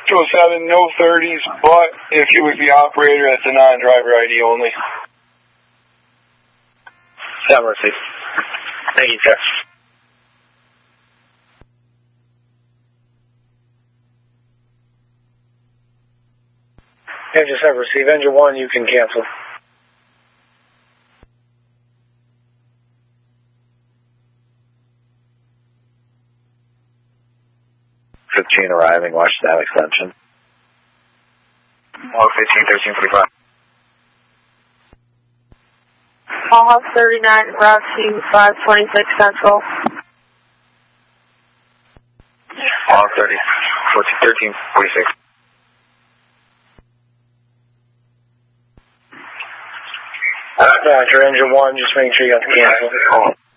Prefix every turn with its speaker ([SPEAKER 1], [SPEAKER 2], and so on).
[SPEAKER 1] 207, no 30s, but if you was the operator, that's a non-driver ID only.
[SPEAKER 2] 7 received. Thank you, sir.
[SPEAKER 3] Engine 7 received. Engine 1, you can cancel.
[SPEAKER 2] 15 arriving, watch that extension.
[SPEAKER 4] All 15, 1345.
[SPEAKER 5] All Hawk 39, route to 526 Central.
[SPEAKER 4] All 30, 14, 13, 46.
[SPEAKER 3] Roger, engine 1, just making sure you got the cancel.